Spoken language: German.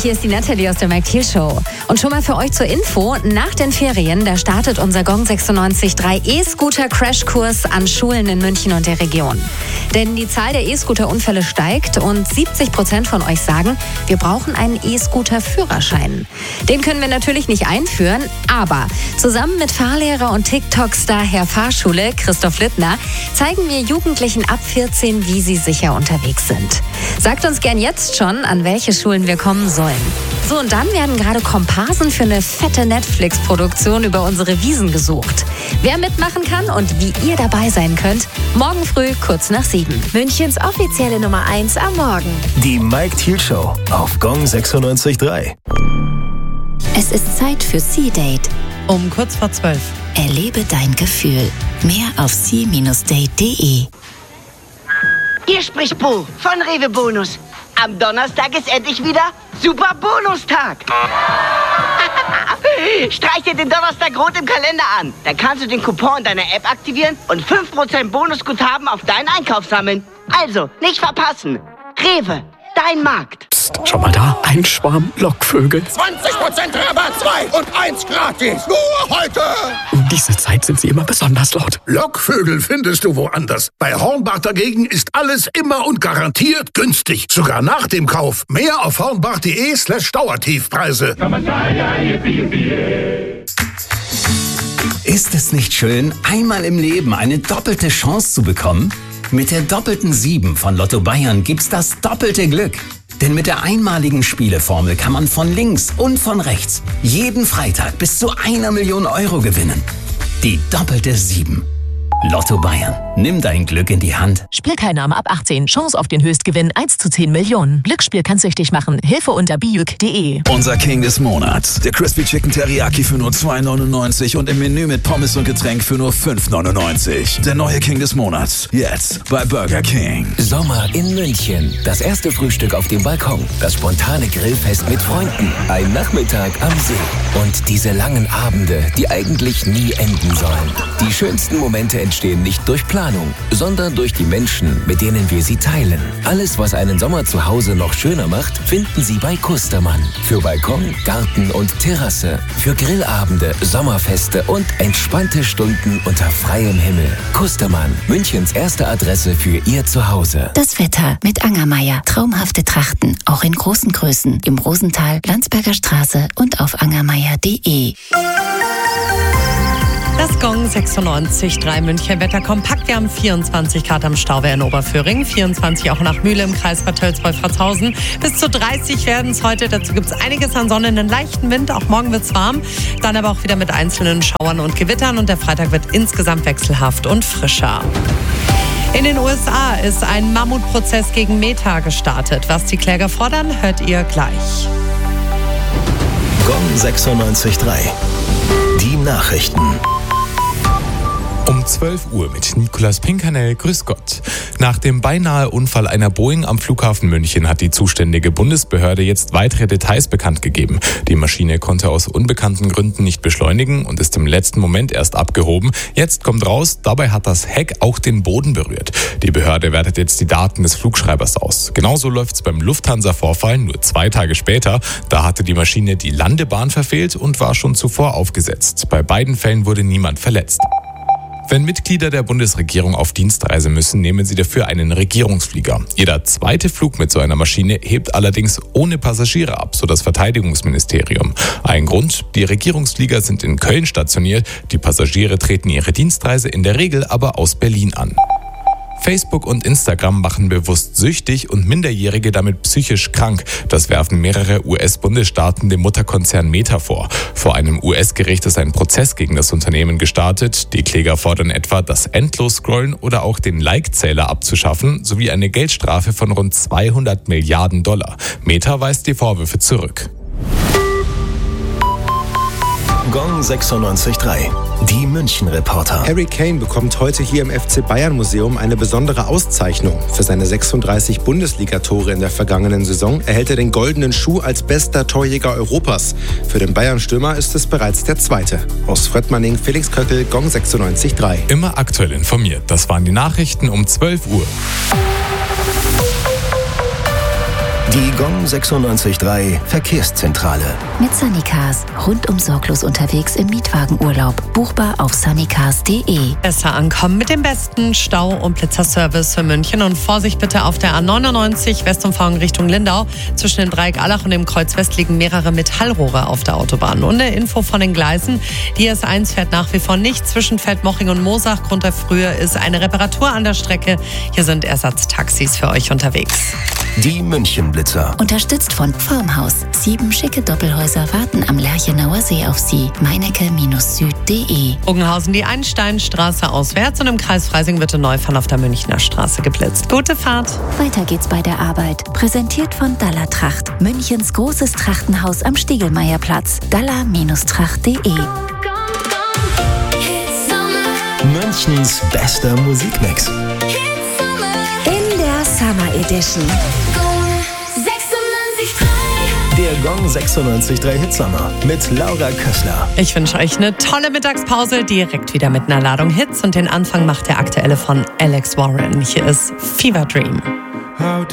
hier ist die Natalie aus der Mike Thiel Show. Und schon mal für euch zur Info, nach den Ferien, da startet unser Gong 96.3 E-Scooter-Crashkurs an Schulen in München und der Region. Denn die Zahl der E-Scooter-Unfälle steigt und 70% von euch sagen, wir brauchen einen E-Scooter-Führerschein. Den können wir natürlich nicht einführen, aber zusammen mit Fahrlehrer und TikTok-Star Herr Fahrschule, Christoph Littner, zeigen wir Jugendlichen ab 14, wie sie sicher unterwegs sind. Sagt uns gern jetzt schon, an welche Schulen wir kommen sollen. So, und dann werden gerade Komparsen für eine fette Netflix-Produktion über unsere Wiesn gesucht. Wer mitmachen kann und wie ihr dabei sein könnt, morgen früh kurz nach 7. Münchens offizielle Nummer 1 am Morgen. Die Mike Thiel Show auf Gong 96.3. Es ist Zeit für Sea-Date. Um kurz vor 12. Erlebe dein Gefühl. Mehr auf sea-date.de. Hier spricht Bo von Rewe Bonus. Am Donnerstag ist endlich wieder Super Bonustag. Streich dir den Donnerstag rot im Kalender an. Dann kannst du den Coupon in deiner App aktivieren und 5% Bonusguthaben auf deinen Einkauf sammeln. Also, nicht verpassen. Rewe, dein Markt. Psst, schau mal da, ein Schwarm Lockvögel. 20% Rabatt, 2 und 1 gratis. Nur heute. Um diese Zeit sind sie immer besonders laut. Lockvögel findest du woanders. Bei Hornbach dagegen ist alles immer und garantiert günstig. Sogar nach dem Kauf. Mehr auf hornbach.de/Dauertiefpreise. Ist es nicht schön, einmal im Leben eine doppelte Chance zu bekommen? Mit der doppelten 7 von Lotto Bayern gibt's das doppelte Glück. Denn mit der einmaligen Spieleformel kann man von links und von rechts jeden Freitag bis zu 1 Million Euro gewinnen. Die doppelte 7. Lotto Bayern. Nimm dein Glück in die Hand. Spielteilnahme ab 18. Chance auf den Höchstgewinn 1 zu 10 Millionen. Glücksspiel kann süchtig machen. Hilfe unter biuk.de. Unser King des Monats. Der Crispy Chicken Teriyaki für nur 2,99 und im Menü mit Pommes und Getränk für nur 5,99. Der neue King des Monats. Jetzt bei Burger King. Sommer in München. Das erste Frühstück auf dem Balkon. Das spontane Grillfest mit Freunden. Ein Nachmittag am See. Und diese langen Abende, die eigentlich nie enden sollen. Die schönsten Momente entstehen nicht durch Planung, sondern durch die Menschen, mit denen wir sie teilen. Alles, was einen Sommer zu Hause noch schöner macht, finden Sie bei Kustermann. Für Balkon, Garten und Terrasse. Für Grillabende, Sommerfeste und entspannte Stunden unter freiem Himmel. Kustermann, Münchens erste Adresse für Ihr Zuhause. Das Wetter mit Angermeier. Traumhafte Trachten, auch in großen Größen. Im Rosental, Landsberger Straße und auf angermeier.de. Das Gong 96.3 München Wetter kompakt. Wir haben 24 Grad am Stauwehr in Oberföhring, 24 auch nach Mühle im Kreis Bad Tölz-Wolfratshausen. Bis zu 30 werden es heute. Dazu gibt es einiges an Sonne, einen leichten Wind. Auch morgen wird es warm. Dann aber auch wieder mit einzelnen Schauern und Gewittern. Und der Freitag wird insgesamt wechselhaft und frischer. In den USA ist ein Mammutprozess gegen Meta gestartet. Was die Kläger fordern, hört ihr gleich. Gong 96.3. Die Nachrichten. Um 12 Uhr mit Nicolas Pinkernell. Grüß Gott. Nach dem beinahe Unfall einer Boeing am Flughafen München hat die zuständige Bundesbehörde jetzt weitere Details bekannt gegeben. Die Maschine konnte aus unbekannten Gründen nicht beschleunigen und ist im letzten Moment erst abgehoben. Jetzt kommt raus, dabei hat das Heck auch den Boden berührt. Die Behörde wertet jetzt die Daten des Flugschreibers aus. Genauso läuft's beim Lufthansa-Vorfall nur 2 Tage später. Da hatte die Maschine die Landebahn verfehlt und war schon zuvor aufgesetzt. Bei beiden Fällen wurde niemand verletzt. Wenn Mitglieder der Bundesregierung auf Dienstreise müssen, nehmen sie dafür einen Regierungsflieger. Jeder zweite Flug mit so einer Maschine hebt allerdings ohne Passagiere ab, so das Verteidigungsministerium. Ein Grund: die Regierungsflieger sind in Köln stationiert, die Passagiere treten ihre Dienstreise in der Regel aber aus Berlin an. Facebook und Instagram machen bewusst süchtig und Minderjährige damit psychisch krank. Das werfen mehrere US-Bundesstaaten dem Mutterkonzern Meta vor. Vor einem US-Gericht ist ein Prozess gegen das Unternehmen gestartet. Die Kläger fordern etwa, das Endlos-Scrollen oder auch den Like-Zähler abzuschaffen, sowie eine Geldstrafe von rund 200 Milliarden $. Meta weist die Vorwürfe zurück. Gong 96.3. Die München-Reporter. Harry Kane bekommt heute hier im FC Bayern Museum eine besondere Auszeichnung. Für seine 36 Bundesliga-Tore in der vergangenen Saison erhält er den goldenen Schuh als bester Torjäger Europas. Für den Bayern-Stürmer ist es bereits der zweite. Aus Fröttmanning, Felix Köckel, Gong 96.3. Immer aktuell informiert. Das waren die Nachrichten um 12 Uhr. Die Gong 96.3 Verkehrszentrale. Mit Sunnycars. Rundum sorglos unterwegs im Mietwagenurlaub. Buchbar auf sunnycars.de. Besser ankommen mit dem besten Stau- und Blitzerservice für München. Und Vorsicht bitte auf der A99 Westumfahrung Richtung Lindau. Zwischen dem Dreieck Allach und dem Kreuz West liegen mehrere Metallrohre auf der Autobahn. Und eine Info von den Gleisen. Die S1 fährt nach wie vor nicht zwischen Feldmoching und Moosach. Grund dafür ist eine Reparatur an der Strecke. Hier sind Ersatztaxis für euch unterwegs. Die München-Blitzer. Unterstützt von Formhaus. 7 schicke Doppelhäuser warten am Lerchenauer See auf Sie. Meinecke-süd.de. Bogenhausen die Einsteinstraße auswärts und im Kreis Freising wird in Neufahren auf der Münchner Straße geblitzt. Gute Fahrt. Weiter geht's bei der Arbeit. Präsentiert von Dalla Tracht. Münchens großes Trachtenhaus am Stiegelmeierplatz. dalla-tracht.de. Münchens bester Musikmix. In der Summer Edition. Der Gong 96.3 Hitsommer mit Laura Kössler. Ich wünsche euch eine tolle Mittagspause, direkt wieder mit einer Ladung Hits und den Anfang macht der aktuelle von Alex Warren. Hier ist Fever Dream.